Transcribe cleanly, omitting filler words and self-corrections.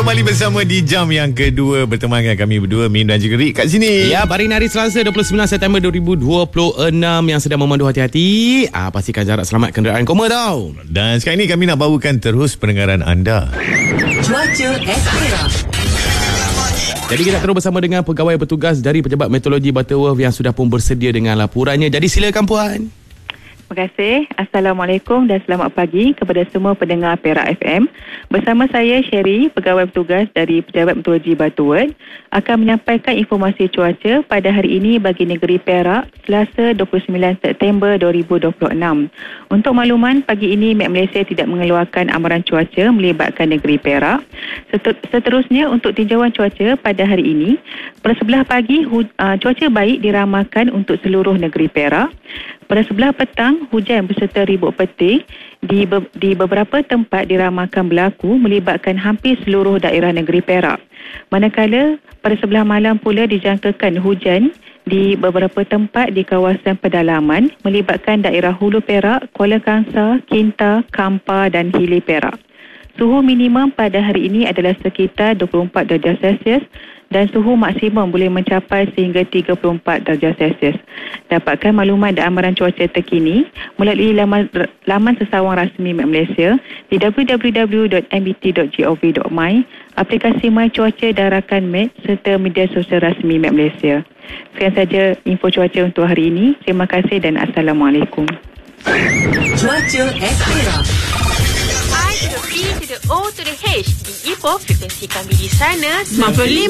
kembali bersama di jam yang kedua berteman dengan kami berdua, Min dan juga Rik kat sini. Ya, hari ini hari Selasa 29 September 2026 yang sedang memandu hati-hati. Pastikan jarak selamat kenderaan koma tau. Dan sekarang ini kami nak bawakan terus pendengaran anda. Cuaca Ekstrim. Jadi kita terus bersama dengan pegawai bertugas dari Pejabat Meteorologi Butterworth yang sudah pun bersedia dengan laporannya. Jadi silakan puan. Terima kasih. Assalamualaikum dan selamat pagi kepada semua pendengar Perak FM. Bersama saya Sherry, pegawai bertugas dari Pejabat Meteorologi Butterworth, akan menyampaikan informasi cuaca pada hari ini bagi negeri Perak, Selasa 29 September 2026. Untuk makluman, pagi ini Met Malaysia tidak mengeluarkan amaran cuaca melibatkan negeri Perak. Seterusnya, untuk tinjauan cuaca pada hari ini, pada sebelah pagi cuaca baik diramalkan untuk seluruh negeri Perak. Pada sebelah petang, hujan berserta ribut petir di beberapa tempat diramalkan berlaku melibatkan hampir seluruh daerah negeri Perak. Manakala pada sebelah malam pula dijangkakan hujan di beberapa tempat di kawasan pedalaman melibatkan daerah Hulu Perak, Kuala Kangsar, Kinta, Kampar dan Hilir Perak. Suhu minimum pada hari ini adalah sekitar 24 darjah Celsius dan suhu maksimum boleh mencapai sehingga 34 darjah Celsius. Dapatkan maklumat dan amaran cuaca terkini melalui laman sesawang rasmi Met Malaysia di www.mbt.gov.my, aplikasi My Cuaca dan rakan Met serta media sosial rasmi Met Malaysia. Sekian saja info cuaca untuk hari ini. Terima kasih dan Assalamualaikum. Cuaca Ekstrim. I to the P to the O to the H. Di Ipoh, frekuensi kami di sana 95